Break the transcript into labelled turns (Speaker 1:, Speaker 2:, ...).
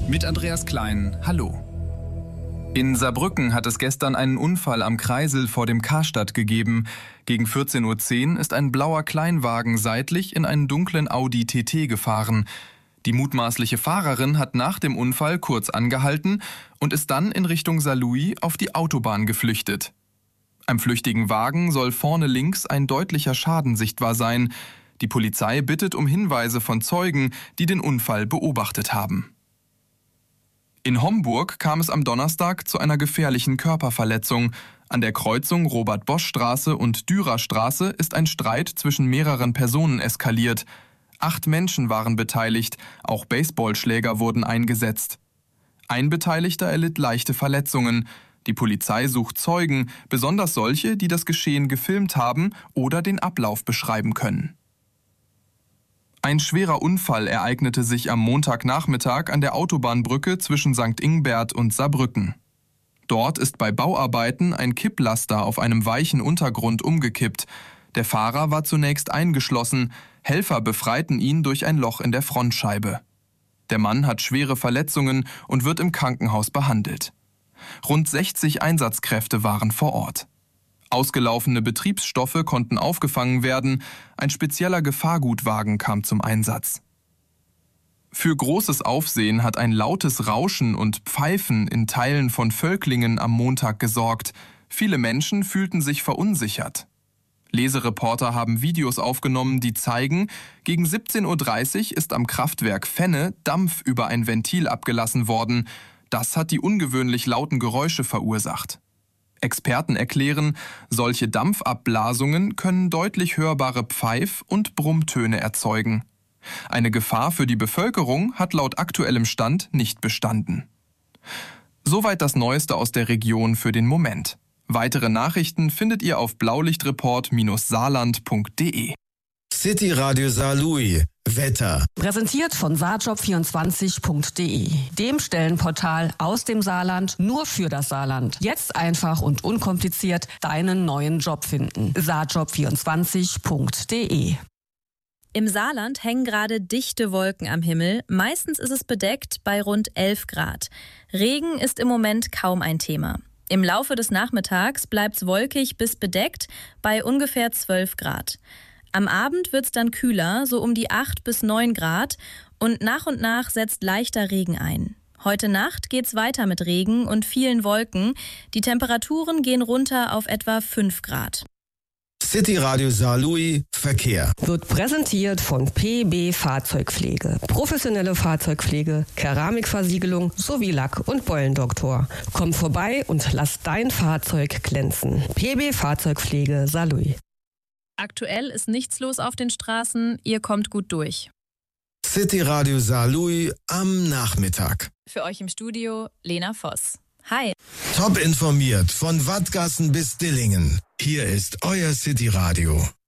Speaker 1: Mit Andreas Klein, hallo. In Saarbrücken hat es gestern einen Unfall am Kreisel vor dem Karstadt gegeben. Gegen 14:10 Uhr ist ein blauer Kleinwagen seitlich in einen dunklen Audi TT gefahren. Die mutmaßliche Fahrerin hat nach dem Unfall kurz angehalten und ist dann in Richtung Saarlouis auf die Autobahn geflüchtet. Am flüchtigen Wagen soll vorne links ein deutlicher Schaden sichtbar sein. Die Polizei bittet um Hinweise von Zeugen, die den Unfall beobachtet haben. In Homburg kam es am Donnerstag zu einer gefährlichen Körperverletzung. An der Kreuzung Robert-Bosch-Straße und Dürerstraße ist ein Streit zwischen mehreren Personen eskaliert. 8 Menschen waren beteiligt, auch Baseballschläger wurden eingesetzt. Ein Beteiligter erlitt leichte Verletzungen. Die Polizei sucht Zeugen, besonders solche, die das Geschehen gefilmt haben oder den Ablauf beschreiben können. Ein schwerer Unfall ereignete sich am Montagnachmittag an der Autobahnbrücke zwischen St. Ingbert und Saarbrücken. Dort ist bei Bauarbeiten ein Kipplaster auf einem weichen Untergrund umgekippt. Der Fahrer war zunächst eingeschlossen, Helfer befreiten ihn durch ein Loch in der Frontscheibe. Der Mann hat schwere Verletzungen und wird im Krankenhaus behandelt. Rund 60 Einsatzkräfte waren vor Ort. Ausgelaufene Betriebsstoffe konnten aufgefangen werden, ein spezieller Gefahrgutwagen kam zum Einsatz. Für großes Aufsehen hat ein lautes Rauschen und Pfeifen in Teilen von Völklingen am Montag gesorgt. Viele Menschen fühlten sich verunsichert. Lesereporter haben Videos aufgenommen, die zeigen, gegen 17:30 Uhr ist am Kraftwerk Fenne Dampf über ein Ventil abgelassen worden. Das hat die ungewöhnlich lauten Geräusche verursacht. Experten erklären, solche Dampfabblasungen können deutlich hörbare Pfeif- und Brummtöne erzeugen. Eine Gefahr für die Bevölkerung hat laut aktuellem Stand nicht bestanden. Soweit das Neueste aus der Region für den Moment. Weitere Nachrichten findet ihr auf blaulichtreport-saarland.de.
Speaker 2: City Radio Saarlouis. Wetter.
Speaker 3: Präsentiert von saarjob24.de, dem Stellenportal aus dem Saarland nur für das Saarland. Jetzt einfach und unkompliziert deinen neuen Job finden. saarjob24.de.
Speaker 4: Im Saarland hängen gerade dichte Wolken am Himmel. Meistens ist es bedeckt bei rund 11 Grad. Regen ist im Moment kaum ein Thema. Im Laufe des Nachmittags bleibt es wolkig bis bedeckt bei ungefähr 12 Grad. Am Abend wird es dann kühler, so um die 8 bis 9 Grad und nach setzt leichter Regen ein. Heute Nacht geht's weiter mit Regen und vielen Wolken. Die Temperaturen gehen runter auf etwa 5 Grad.
Speaker 2: City Radio Saarlouis Verkehr.
Speaker 3: Wird präsentiert von PB Fahrzeugpflege. Professionelle Fahrzeugpflege, Keramikversiegelung sowie Lack- und Beulendoktor. Komm vorbei und lass dein Fahrzeug glänzen. PB Fahrzeugpflege Saarlouis.
Speaker 4: Aktuell ist nichts los auf den Straßen, ihr kommt gut durch.
Speaker 2: City Radio Saarlouis am Nachmittag.
Speaker 4: Für euch im Studio Lena Voss. Hi.
Speaker 2: Top informiert von Wattgassen bis Dillingen. Hier ist euer City Radio.